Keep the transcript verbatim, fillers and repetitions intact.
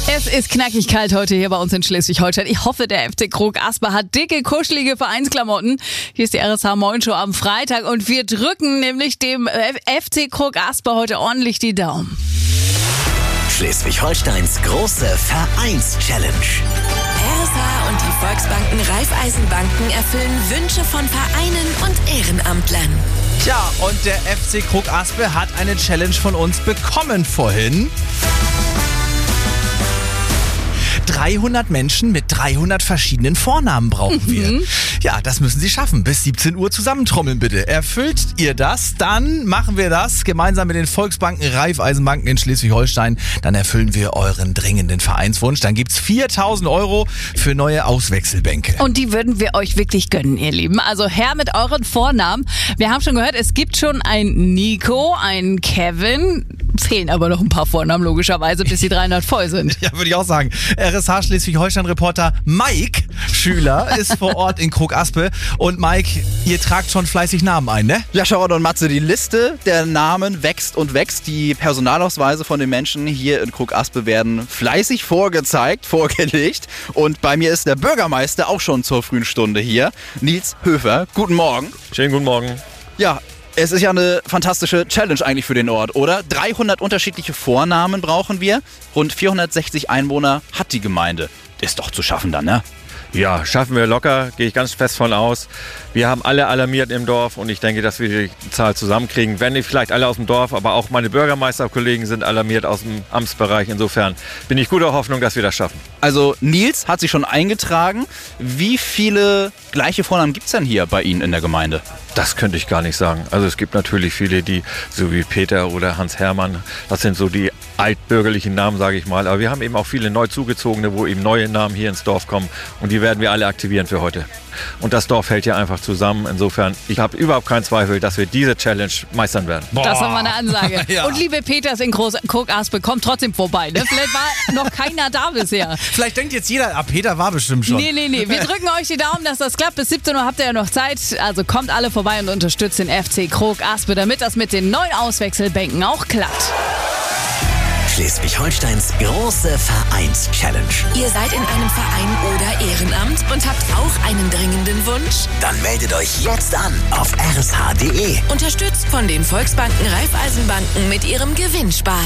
Es ist knackig kalt heute hier bei uns in Schleswig-Holstein. Ich hoffe, der F C Krog Asper hat dicke, kuschelige Vereinsklamotten. Hier ist die R S H Moin Show am Freitag und wir drücken nämlich dem F C Krog Asper heute ordentlich die Daumen. Schleswig-Holsteins große Vereins-Challenge. R S H und die Volksbanken Raiffeisenbanken erfüllen Wünsche von Vereinen und Ehrenamtlern. Tja, und der F C Krog Asper hat eine Challenge von uns bekommen vorhin. dreihundert Menschen mit dreihundert verschiedenen Vornamen brauchen wir. Mhm. Ja, das müssen Sie schaffen. Bis siebzehn Uhr zusammentrommeln bitte. Erfüllt ihr das, dann machen wir das gemeinsam mit den Volksbanken Raiffeisenbanken in Schleswig-Holstein. Dann erfüllen wir euren dringenden Vereinswunsch. Dann gibt's viertausend Euro für neue Auswechselbänke. Und die würden wir euch wirklich gönnen, ihr Lieben. Also her mit euren Vornamen. Wir haben schon gehört, es gibt schon einen Nico, einen Kevin. Fehlen aber noch ein paar Vornamen logischerweise, bis die dreihundert voll sind. Ja, würde ich auch sagen. R S H Schleswig-Holstein-Reporter Mike Schüler ist vor Ort in Krog Asper. Und Mike, ihr tragt schon fleißig Namen ein, ne? Ja, Sharon und Matze, die Liste der Namen wächst und wächst. Die Personalausweise von den Menschen hier in Krog Asper werden fleißig vorgezeigt, vorgelegt. Und bei mir ist der Bürgermeister auch schon zur frühen Stunde hier. Nils Höfer, guten Morgen. Schönen guten Morgen. Ja, es ist ja eine fantastische Challenge eigentlich für den Ort, oder? dreihundert unterschiedliche Vornamen brauchen wir. Rund vierhundertsechzig Einwohner hat die Gemeinde. Ist doch zu schaffen dann, ne? Ja, schaffen wir locker, gehe ich ganz fest von aus. Wir haben alle alarmiert im Dorf und ich denke, dass wir die Zahl zusammenkriegen. Wenn nicht vielleicht alle aus dem Dorf, aber auch meine Bürgermeisterkollegen sind alarmiert aus dem Amtsbereich. Insofern bin ich guter Hoffnung, dass wir das schaffen. Also Nils hat sich schon eingetragen. Wie viele gleiche Vornamen gibt es denn hier bei Ihnen in der Gemeinde? Das könnte ich gar nicht sagen. Also es gibt natürlich viele, die so wie Peter oder Hans Hermann, das sind so die altbürgerlichen Namen, sage ich mal. Aber wir haben eben auch viele neu zugezogene, wo eben neue Namen hier ins Dorf kommen und die werden wir alle aktivieren für heute. Und das Dorf hält ja einfach zusammen. Insofern, ich habe überhaupt keinen Zweifel, dass wir diese Challenge meistern werden. Boah. Das war mal eine Ansage. Ja. Und liebe Peters in Krog Asper, kommt trotzdem vorbei. Ne? Vielleicht war noch keiner da bisher. Vielleicht denkt jetzt jeder, ah, Peter war bestimmt schon. Nee, nee, nee. Wir drücken euch die Daumen, dass das klappt. Bis siebzehn Uhr habt ihr ja noch Zeit. Also kommt alle vorbei und unterstützt den F C Krog Asper, damit das mit den neuen Auswechselbänken auch klappt. Schleswig-Holsteins große Vereins-Challenge. Ihr seid in einem Verein oder Ehrenamt und habt auch einen dringenden Wunsch? Dann meldet euch jetzt an auf r s h punkt d e. Unterstützt von den Volksbanken Raiffeisenbanken mit ihrem Gewinnsparen.